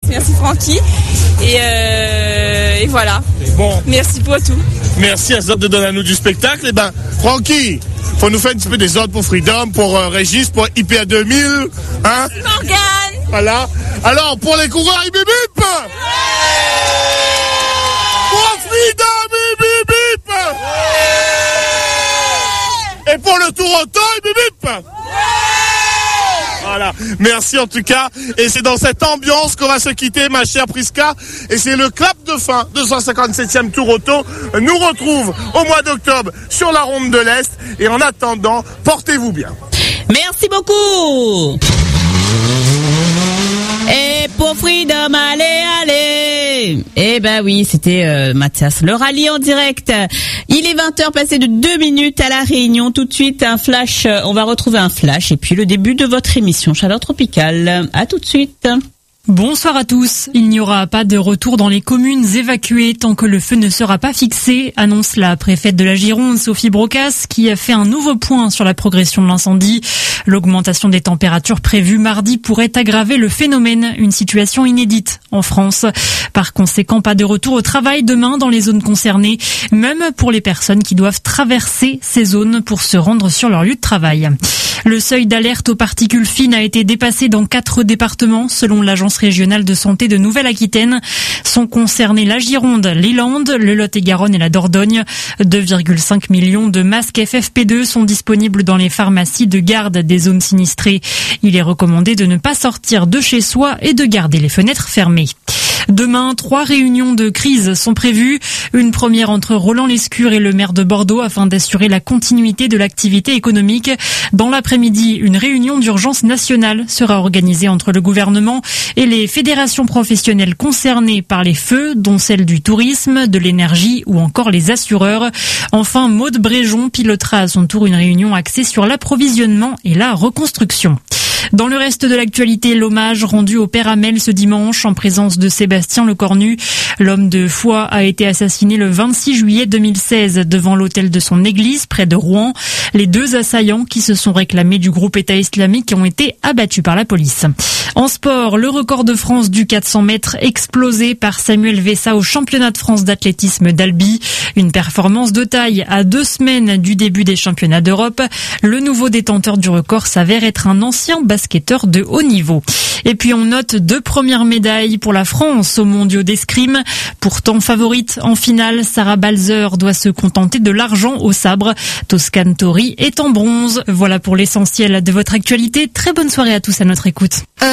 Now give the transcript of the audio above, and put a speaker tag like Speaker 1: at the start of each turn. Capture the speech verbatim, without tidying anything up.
Speaker 1: merci Francky. Et, euh, et voilà.
Speaker 2: Bon.
Speaker 1: Merci pour tout.
Speaker 2: Merci à Zod de donner à nous du spectacle. Et ben, Francky, faut nous faire un petit peu des ordres pour Freedom, pour euh, Régis, pour I P A deux mille, hein?
Speaker 1: Morgane.
Speaker 2: Voilà. Alors, pour les coureurs, bip bip. Pour Freedom, bip bip bip. Et pour le Tour Auto, bip bip. Voilà, merci en tout cas. Et c'est dans cette ambiance qu'on va se quitter, ma chère Prisca. Et c'est le clap de fin, deux cent cinquante-septième Tour Auto nous retrouve au mois d'octobre sur la Ronde de l'Est. Et en attendant, portez-vous bien.
Speaker 3: Merci beaucoup. Et pour Freedom, allez, allez. Eh ben oui, c'était euh, Mathias, le rallye en direct. Il est vingt heures passé de deux minutes à La Réunion. Tout de suite, un flash. On va retrouver un flash et puis le début de votre émission Chaleur Tropicale. À tout de suite.
Speaker 4: Bonsoir à tous. Il n'y aura pas de retour dans les communes évacuées tant que le feu ne sera pas fixé, annonce la préfète de la Gironde, Sophie Brocas, qui a fait un nouveau point sur la progression de l'incendie. L'augmentation des températures prévues mardi pourrait aggraver le phénomène, une situation inédite en France. Par conséquent, pas de retour au travail demain dans les zones concernées, même pour les personnes qui doivent traverser ces zones pour se rendre sur leur lieu de travail. Le seuil d'alerte aux particules fines a été dépassé dans quatre départements, selon l'Agence régionale de santé de Nouvelle-Aquitaine. Sont concernés la Gironde, les Landes, le Lot-et-Garonne et la Dordogne. deux virgule cinq millions de masques F F P deux sont disponibles dans les pharmacies de garde des zones sinistrées. Il est recommandé de ne pas sortir de chez soi et de garder les fenêtres fermées. Demain, trois réunions de crise sont prévues. Une première entre Roland Lescure et le maire de Bordeaux afin d'assurer la continuité de l'activité économique. Dans l'après-midi, une réunion d'urgence nationale sera organisée entre le gouvernement et les fédérations professionnelles concernées par les feux, dont celle du tourisme, de l'énergie ou encore les assureurs. Enfin, Maude Bréjon pilotera à son tour une réunion axée sur l'approvisionnement et la reconstruction. Dans le reste de l'actualité, l'hommage rendu au père Hamel ce dimanche en présence de Sébastien Lecornu. L'homme de foi a été assassiné le vingt-six juillet deux mille seize devant l'autel de son église près de Rouen. Les deux assaillants qui se sont réclamés du groupe État islamique ont été abattus par la police. En sport, le record de France du quatre cents mètres explosé par Samuel Vessa au championnat de France d'athlétisme d'Albi. Une performance de taille à deux semaines du début des championnats d'Europe. Le nouveau détenteur du record s'avère être un ancien basketteur de haut niveau. Et puis on note deux premières médailles pour la France aux mondiaux d'escrime. Pourtant favorite en finale, Sarah Balzer doit se contenter de l'argent au sabre. Toscane Tori est en bronze. Voilà pour l'essentiel de votre actualité. Très bonne soirée à tous à notre écoute.